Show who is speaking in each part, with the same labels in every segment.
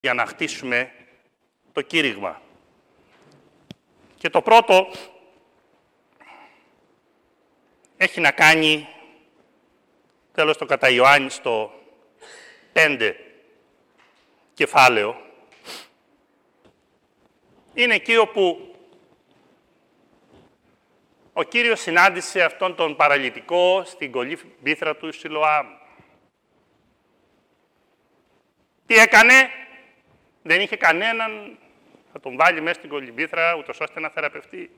Speaker 1: για να χτίσουμε το κήρυγμα. Και το πρώτο έχει να κάνει, τέλος το κατά Ιωάννη, στο 5 κεφάλαιο. Είναι εκεί όπου ο Κύριος συνάντησε αυτόν τον παραλυτικό στην κολύμβηθρα του Σιλοάμ. Τι έκανε? Δεν είχε κανέναν να τον βάλει μέσα στην κολυμβήθρα, ούτως ώστε να θεραπευτεί.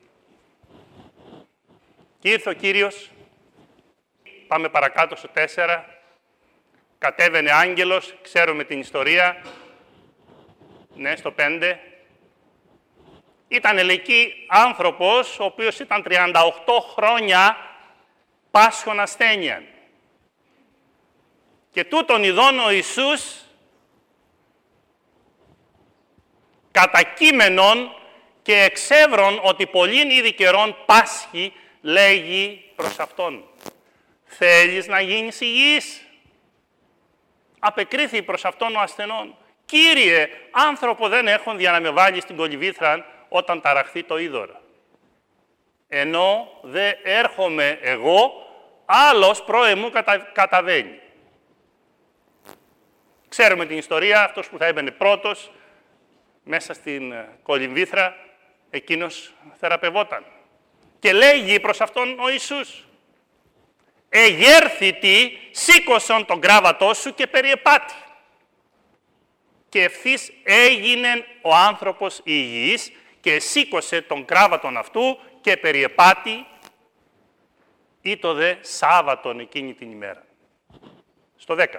Speaker 1: Και ήρθε ο Κύριος, πάμε παρακάτω στο 4, κατέβαινε άγγελος, ξέρουμε την ιστορία, ναι, στο 5. Ήταν εκεί άνθρωπος, ο οποίος ήταν 38 χρόνια πάσχων ασθένεια. Και τούτον ειδών ο Ιησούς, κατά κείμενον και εξεύρων ότι πολλήν ήδη καιρών πάσχει, λέγει προς αυτόν. Θέλεις να γίνεις υγιής? Απεκρίθη προς αυτόν ο ασθενών. Κύριε, άνθρωπο δεν έχουν για να με βάλει στην κολυμβήθρα όταν ταραχθεί το είδωρο. Ενώ δε έρχομαι εγώ, άλλος πρώε καταβαίνει. Ξέρουμε την ιστορία, αυτός που θα έμπαινε πρώτος μέσα στην κολυμβήθρα, εκείνος θεραπευόταν. Και λέγει προς αυτόν ο Ιησούς, εγέρθητη, σήκωσον τον κράβατό σου και περιεπάτη. Και ευθύς έγινε ο άνθρωπος υγιής και σήκωσε τον κράβατον αυτού και περιεπάτη, ήτο δε Σάββατον εκείνη την ημέρα. Στο 10.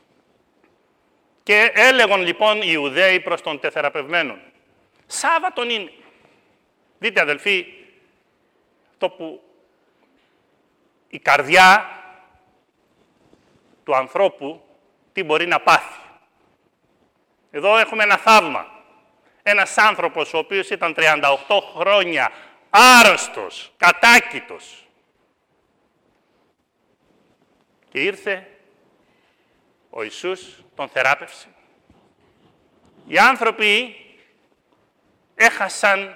Speaker 1: Και έλεγον λοιπόν οι Ιουδαίοι προς τον τεθεραπευμένον. Σάββατον είναι. Δείτε αδελφοί, το που η καρδιά του ανθρώπου τι μπορεί να πάθει. Εδώ έχουμε ένα θαύμα. Ένας άνθρωπος ο οποίος ήταν 38 χρόνια άρρωστος, κατάκητος. Και ήρθε ο Ιησούς, τον θεράπευσε. Οι άνθρωποι έχασαν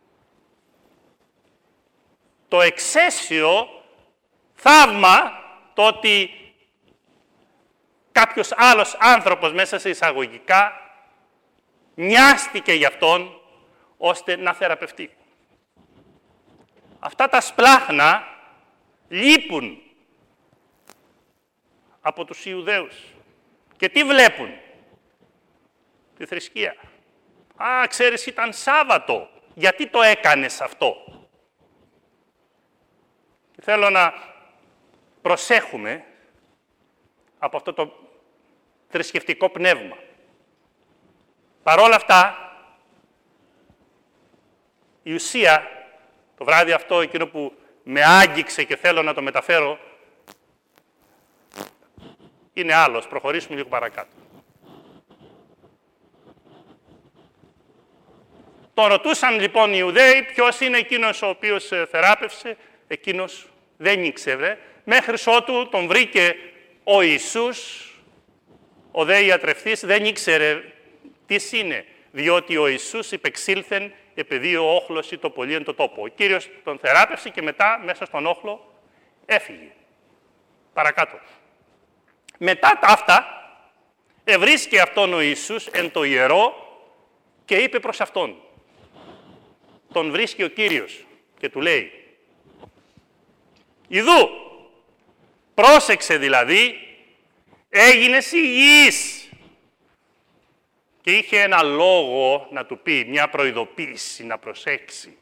Speaker 1: το εξαίσιο θαύμα, το ότι κάποιος άλλος άνθρωπος μέσα σε εισαγωγικά νοιάστηκε για αυτόν ώστε να θεραπευτεί. Αυτά τα σπλάχνα λείπουν από τους Ιουδαίους. Και τι βλέπουν? Τη θρησκεία. Α, ξέρεις, ήταν Σάββατο. Γιατί το έκανες αυτό? Και θέλω να προσέχουμε από αυτό το θρησκευτικό πνεύμα. Παρόλα αυτά, η ουσία, το βράδυ αυτό, εκείνο που με άγγιξε και θέλω να το μεταφέρω, είναι άλλος. Προχωρήσουμε λίγο παρακάτω. Τον ρωτούσαν λοιπόν οι Ιουδαίοι ποιος είναι εκείνος ο οποίος θεράπευσε. Εκείνος δεν ήξερε, μέχρι ότου τον βρήκε ο Ιησούς, ο δε ιατρευτής δεν ήξερε τι είναι, διότι ο Ιησούς υπεξήλθεν επειδή ο όχλος ή το πολύ εν το τόπο. Ο Κύριος τον θεράπευσε και μετά μέσα στον όχλο έφυγε. Παρακάτω. Μετά τα αυτά, ευρίσκε αυτόν ο Ιησούς εν το ιερό και είπε προς αυτόν. Τον βρίσκει ο Κύριος και του λέει, «Ιδού, πρόσεξε δηλαδή, έγινες υγιής». Και είχε ένα λόγο να του πει, μια προειδοποίηση να προσέξει.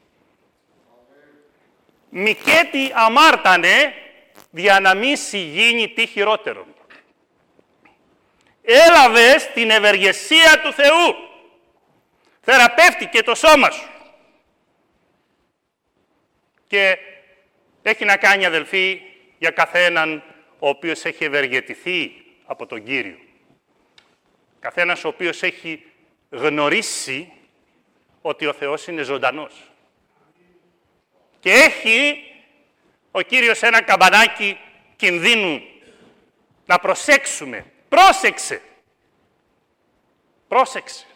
Speaker 1: «Μικέτι αμάρτανε, δια να μη σοι γίνει τι χειρότερον. Έλαβες την ευεργεσία του Θεού. Θεραπεύτηκε το σώμα σου». Και έχει να κάνει, αδελφοί, για καθέναν ο οποίος έχει ευεργετηθεί από τον Κύριο. Καθένας ο οποίος έχει γνωρίσει ότι ο Θεός είναι ζωντανός. Και έχει ο Κύριος ένα καμπανάκι κινδύνου να προσέξουμε. Πρόσεξε! Πρόσεξε.